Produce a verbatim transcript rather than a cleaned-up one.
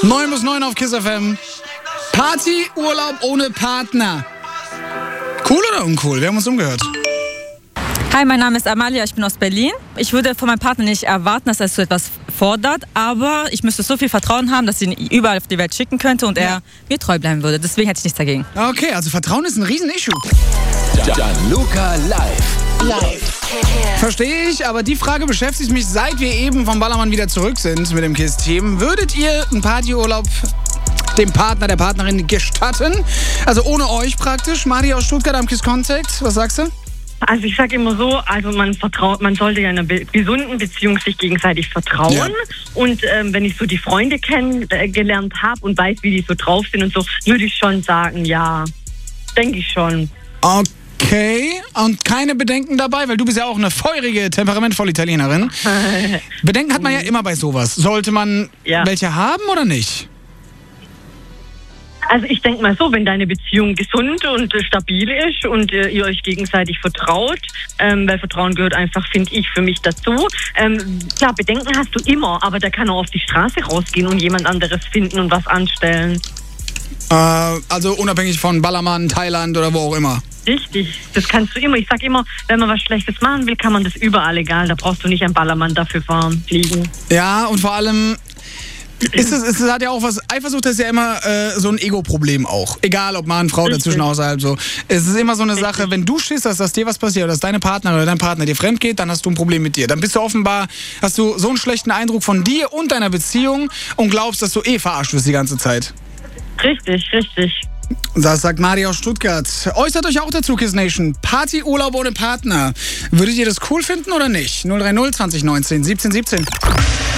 neun bis neun auf Kiss F M. Party, Urlaub ohne Partner. Cool oder uncool? Wir haben uns umgehört. Hi, mein Name ist Amalia, ich bin aus Berlin. Ich würde von meinem Partner nicht erwarten, dass er so etwas fordert, aber ich müsste so viel Vertrauen haben, dass ich ihn überall auf die Welt schicken könnte und ja. er mir treu bleiben würde. Deswegen hätte ich nichts dagegen. Okay, also Vertrauen ist ein Riesen-Issue. Gianluca live. Live. Verstehe ich, aber die Frage beschäftigt mich, seit wir eben vom Ballermann wieder zurück sind mit dem KISS-Team. Würdet ihr einen Partyurlaub dem Partner, der Partnerin gestatten? Also ohne euch praktisch. Mari aus Stuttgart am KISS Contact, was sagst du? Also ich sage immer so, also man vertraut, man sollte ja in einer be- gesunden Beziehung sich gegenseitig vertrauen. Ja. Und ähm, wenn ich so die Freunde kennengelernt äh, habe und weiß, wie die so drauf sind und so, würde ich schon sagen, ja, denke ich schon. Okay, und keine Bedenken dabei, weil du bist ja auch eine feurige, temperamentvolle Italienerin. Bedenken hat man ja immer bei sowas. Sollte man ja. welche haben oder nicht? Also ich denke mal so, wenn deine Beziehung gesund und äh, stabil ist und äh, ihr euch gegenseitig vertraut, ähm, weil Vertrauen gehört einfach, finde ich, für mich dazu. Ähm, klar, Bedenken hast du immer, aber der kann auch auf die Straße rausgehen und jemand anderes finden und was anstellen. Äh, also unabhängig von Ballermann, Thailand oder wo auch immer. Richtig, das kannst du immer. Ich sag immer, wenn man was Schlechtes machen will, kann man das überall, egal. Da brauchst du nicht am Ballermann dafür fahren, fliegen. Ja, und vor allem ist es, es hat ja auch was, Eifersucht ist ja immer äh, so ein Ego-Problem auch. Egal, ob Mann, Frau, Richtig. dazwischen, außerhalb, so. Es ist immer so eine Richtig. Sache, wenn du Schiss hast, dass dir was passiert, oder dass deine Partnerin oder dein Partner dir fremd geht, dann hast du ein Problem mit dir. Dann bist du offenbar, hast du so einen schlechten Eindruck von dir und deiner Beziehung und glaubst, dass du eh verarscht wirst die ganze Zeit. Richtig, richtig. Das sagt Mari aus Stuttgart. Äußert euch auch dazu, KISS Nation. Partyurlaub ohne Partner. Würdet ihr das cool finden oder nicht? null drei null zwanzig neunzehn siebzehn siebzehn.